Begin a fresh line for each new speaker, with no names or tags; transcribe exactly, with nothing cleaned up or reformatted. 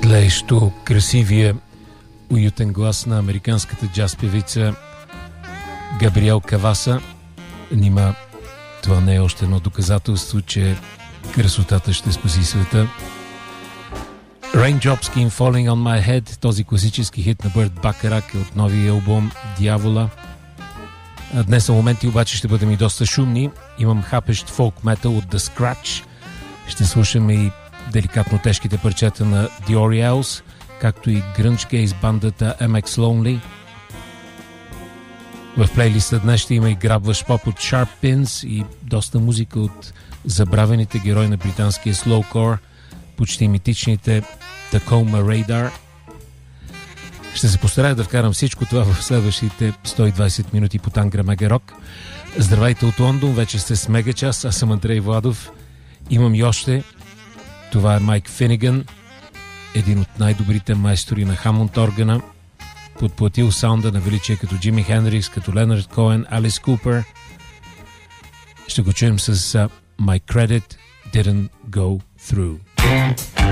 Впечатляващо красивия, уютен глас на американската джаз певица Габриел Каваса. Нима това не е още едно доказателство, че красотата ще спаси света. Raindrops Keep Falling on My Head, този класически хит на Бърт Бакарак е от новия албум Дявола. Днес на моменти обаче ще бъдем и доста шумни. Имам хапещ фолк метал от The Scratch. Ще слушаме и деликатно тежките парчета на The Orioles, както и грънч кейс бандата Ем Екс Lonely. В плейлиста днес ще има и грабващ поп от Sharp Pins и доста музика от забравените герои на британския слоукор, почти митичните Tacoma Radar. Ще се постарая да вкарам всичко това в следващите сто и двайсет минути по Тангра Мега Рок. Здравейте от Лондон, вече сте с Мега час, аз съм Андрей Владов. Имам и още. Това е Майк Финиган, един от най-добрите майстори на Хамонд органа, подплатил саунда на величие като Джими Хендрикс, като Ленард Коен, Алис Купер. Ще го чуем с uh, My Credit Didn't Go Through.